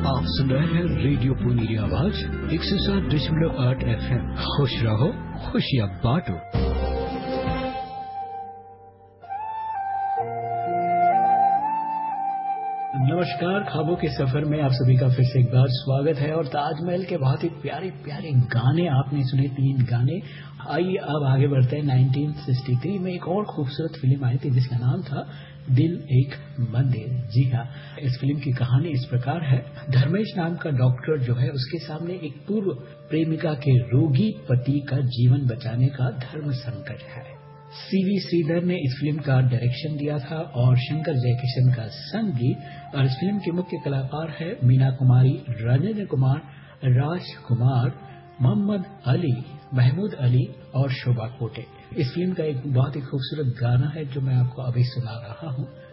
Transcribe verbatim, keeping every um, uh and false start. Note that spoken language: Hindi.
आप सुन रहे हैं रेडियो पुनीरी आवाज एक सौ सात दशमलव आठ एफ एम। खुश रहो, खुशियाँ बांटो। नमस्कार, ख्वाबों के सफर में आप सभी का फिर से एक बार स्वागत है। और ताजमहल के बहुत ही प्यारे प्यारे गाने आपने सुने, तीन गाने। आइए अब आगे बढ़ते हैं। उन्नीस सौ तिरसठ में एक और खूबसूरत फिल्म आई थी जिसका नाम था दिल एक मंदिर। जी हाँ, इस फिल्म की कहानी इस प्रकार है। धर्मेश नाम का डॉक्टर जो है, उसके सामने एक पूर्व प्रेमिका के रोगी पति का जीवन बचाने का धर्म संकट है। सीवी श्रीधर ने इस फिल्म का डायरेक्शन दिया था और शंकर जयकिशन का संगीत। और इस फिल्म के मुख्य कलाकार है मीना कुमारी, राजेंद्र कुमार, राज कुमार, मोहम्मद अली, महमूद अली और शोभा कोटे। इस फिल्म का एक बहुत ही खूबसूरत गाना है जो मैं आपको अभी सुना रहा हूँ।